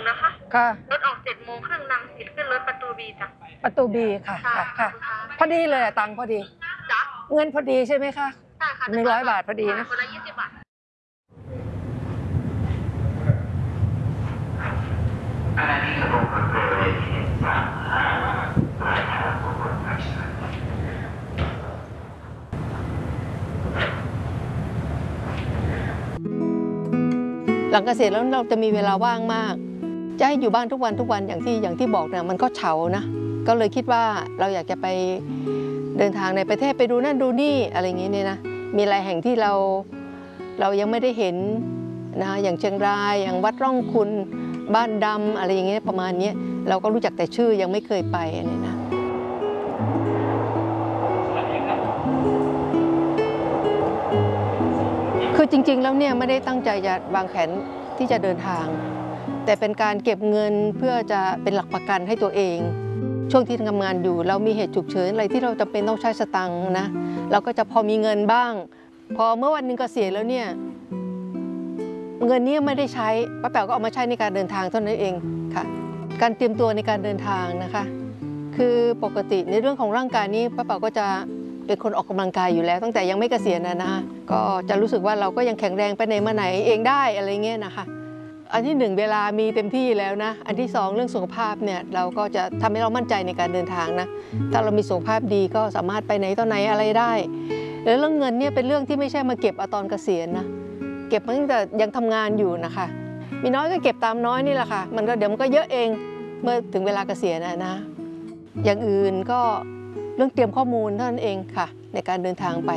นะคะค่ะรถออก7:30น.รังสิตขึ้นรถประตูบีจ้ะประตูบีค่ะค่ะพอดีเลยอะตังค์พอดีจ้ะเงินพอดีใช่ไหมคะใช่ค่ะ100 บาทพอดีนะคนละ20 บาทหลังเกษียณแล้วเราจะมีเวลาว่างมากจะให้อยู่บ้านทุกวันอย่างที่บอกเนี่ยมันก็เฉานะก็เลยคิดว่าเราอยากจะไปเดินทางในประเทศไปดูนั่นดูนี่อะไรอย่างนี้เนี่ยนะมีหลายแห่งที่เรายังไม่ได้เห็นนะอย่างเชียงรายอย่างวัดร่องคุณบ้านดำอะไรอย่างเงี้ยประมาณนี้เราก็รู้จักแต่ชื่อยังไม่เคยไปอะไรนะคือจริงๆแล้วเนี่ยไม่ได้ตั้งใจจะวางแผนที่จะเดินทางแต่เป็นการเก็บเงินเพื่อจะเป็นหลักประกันให้ตัวเองช่วงที่ทำงานอยู่เรามีเหตุฉุกเฉินอะไรที่เราจำเป็นต้องใช้สตังค์นะเราก็จะพอมีเงินบ้างพอเมื่อวันหนึ่งเกษียณแล้วเนี่ยเงินนี้ไม่ได้ใช้ป้าแป๋วก็เอามาใช้ในการเดินทางเท่านั้นเองค่ะการเตรียมตัวในการเดินทางนะคะคือปกติในเรื่องของร่างกายนี้ป้าแป๋วก็จะเป็นคนออกกำลังกายอยู่แล้วตั้งแต่ยังไม่เกษียณนะคะก็จะรู้สึกว่าเราก็ยังแข็งแรงไปไหนมาไหนเองได้อะไรเงี้ยนะคะอันที่1เวลามีเต็มที่แล้วนะอันที่2เรื่องสุขภาพเนี่ยเราก็จะทำให้เรามั่นใจในการเดินทางนะถ้าเรามีสุขภาพดีก็สามารถไปไหนต่อไหนอะไรได้แล้วเรื่องเงินเนี่ยเป็นเรื่องที่ไม่ใช่มาเก็บเอาตอนเกษียณนะเก็บมาตั้งแต่ยังทำงานอยู่นะคะมีน้อยก็เก็บตามน้อยนี่แหละค่ะมันก็เดี๋ยวมันก็เยอะเองเมื่อถึงเวลาเกษียณนะอย่างอื่นก็เรื่องเตรียมข้อมูลเท่านั้นเองค่ะในการเดินทางไป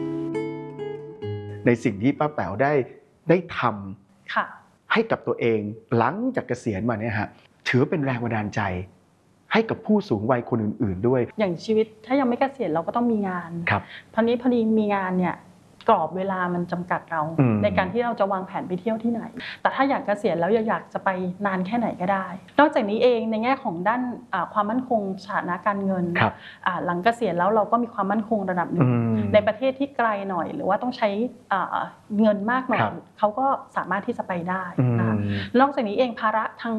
ในสิ่งที่ป้าแป๋วได้ทำให้กับตัวเองหลังจากเกษียณมาเนี่ยฮะถือเป็นแรงบันดาลใจให้กับผู้สูงวัยคนอื่นๆด้วยอย่างชีวิตถ้ายังไม่เกษียณเราก็ต้องมีงานครับพอดีมีงานเนี่ยกรอบเวลามันจำกัดเราในการที่เราจะวางแผนไปเที่ยวที่ไหนแต่ถ้าอยากเกษียณแล้วอยากจะไปนานแค่ไหนก็ได้นอกจากนี้เองในแง่ของด้านความมั่นคงสถานะการเงินหลังเกษียณแล้วเราก็มีความมั่นคงระดับหนึ่งในประเทศที่ไกลหน่อยหรือว่าต้องใช้เงินมากหน่อยเขาก็สามารถที่จะไปได้นะคะนอกจากนี้เองภาระทาง